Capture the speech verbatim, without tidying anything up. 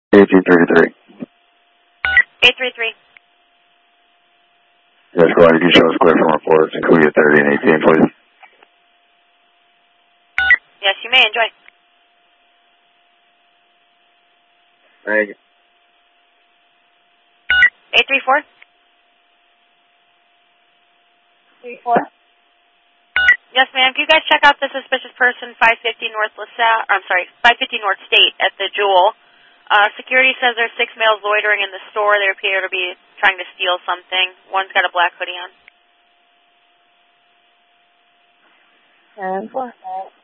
eight three three. eight three three. Yes, go ahead. You can show us clear from reports, including thirty and eighteen, please. Yes, you may. Enjoy. Thank you. eight three four. three four. Yes, ma'am. Can you guys check out the suspicious person, five fifty North LaSalle, I'm sorry, five fifty North State at the Jewel. Uh, security says there's six males loitering in the store. They appear to be trying to steal something. One's got a black hoodie on. And four.